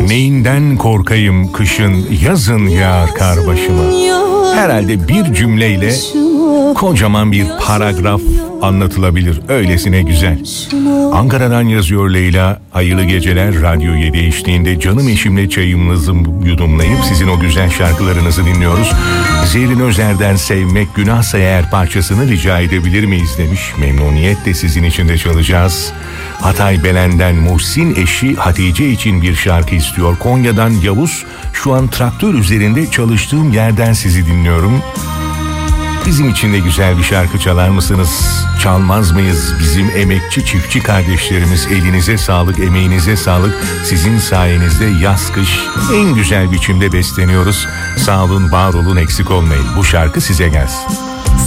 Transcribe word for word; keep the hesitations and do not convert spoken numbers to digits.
Neyinden korkayım kışın, yazın yağar kar başıma. Herhalde bir cümleyle kocaman bir paragraf anlatılabilir. Öylesine güzel. Ankara'dan yazıyor Leyla. Hayırlı geceler, Radyo yedi eşliğinde canım eşimle çayımızı yudumlayıp sizin o güzel şarkılarınızı dinliyoruz. Zerrin Özer'den Sevmek Günahsa Eğer parçasını rica edebilir miyiz demiş. Memnuniyetle sizin için de çalacağız. Hatay Belen'den Muhsin eşi Hatice için bir şarkı istiyor. Konya'dan Yavuz, şu an traktör üzerinde çalıştığım yerden sizi dinliyorum. Bizim için de güzel bir şarkı çalar mısınız? Çalmaz mıyız? Bizim emekçi çiftçi kardeşlerimiz, elinize sağlık, emeğinize sağlık. Sizin sayenizde yaz kış en güzel biçimde besleniyoruz. Sağ olun, var olun, eksik olmayın. Bu şarkı size gelsin.